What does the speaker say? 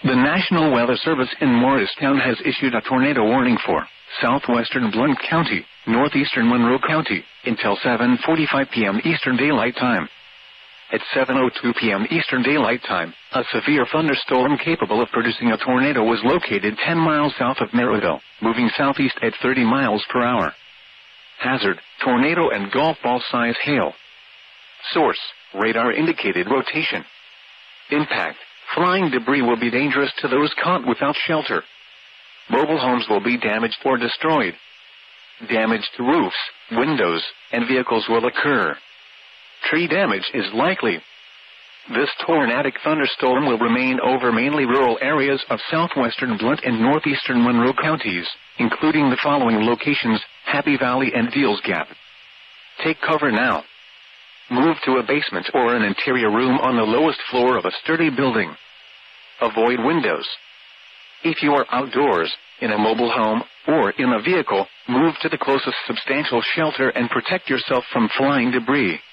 The National Weather Service in Morristown has issued a tornado warning for southwestern Blount County, northeastern Monroe County, until 7:45 p.m. Eastern Daylight Time. At 7:02 p.m. Eastern Daylight Time, a severe thunderstorm capable of producing a tornado was located 10 miles south of Merrillville, moving southeast at 30 miles per hour. Hazard, tornado and golf ball size hail. Source, radar indicated rotation. Impact, flying debris will be dangerous to those caught without shelter. Mobile homes will be damaged or destroyed. Damage to roofs, windows, and vehicles will occur. Tree damage is likely. This tornadic thunderstorm will remain over mainly rural areas of southwestern Blount and northeastern Monroe counties, including the following locations: Happy Valley and Deals Gap. Take cover now. Move to a basement or an interior room on the lowest floor of a sturdy building. Avoid windows. If you are outdoors, in a mobile home, or in a vehicle, move to the closest substantial shelter and protect yourself from flying debris.